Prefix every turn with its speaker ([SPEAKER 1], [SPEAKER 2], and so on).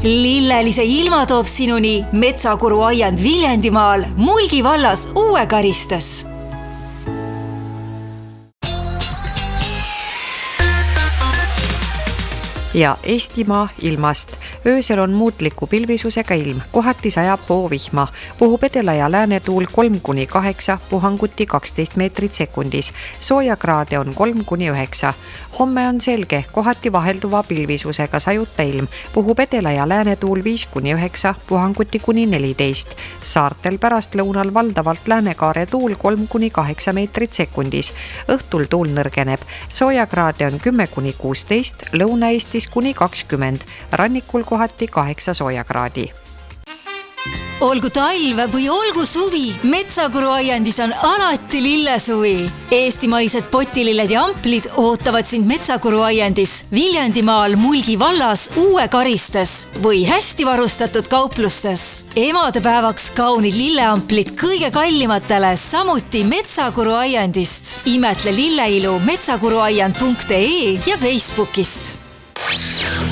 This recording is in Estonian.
[SPEAKER 1] Lillelise ilma toob sinuni Metsakuru aiand Viljandimaal Mulgi vallas Uue Karistes.
[SPEAKER 2] Ja Eestimaa ilmast. Öösel on muutliku pilvisusega ilm, kohati sajab poovihma, puhub edela- ja läänetuul 3-8, puhanguti 12 meetrit sekundis, soojakraade on 3-9. Homme on selge, kohati vahelduva pilvisusega sajuta ilm, puhub edela- ja läänetuul 5-9, puhanguti kuni 14. Saartel pärastlõunal valdavalt läänekaare tuul 3-8 meetrit sekundis, õhtul tuul nõrgeneb, soojakraade on 10-16, Lõuna-Eestis kuni 20, rannikul kohati 8 soojakraadi.
[SPEAKER 1] Olgu talv või olgu suvi, Metsakuru aiandis on alati lillesuvi. Eestimaised potililled ja amplid ootavad sind Metsakuru aiandis Viljandimaal Mulgi vallas Uue Karistes või hästi varustatud kauplustes. Emadepäevaks kaunid lilleamplid kõige kallimatele, samuti Metsakuru aiandist. Imetle lilleilu metsakuruaiand.ee ja Facebookist.